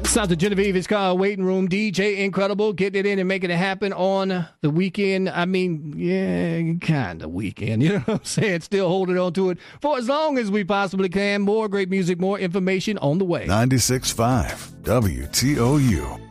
Sounds of Genevieve's car waiting room. DJ Incredible getting it in and making it happen on the weekend. I mean, yeah, kind of weekend. You know what I'm saying? Still holding on to it for as long as we possibly can. More great music, more information on the way. 96.5 WTOU.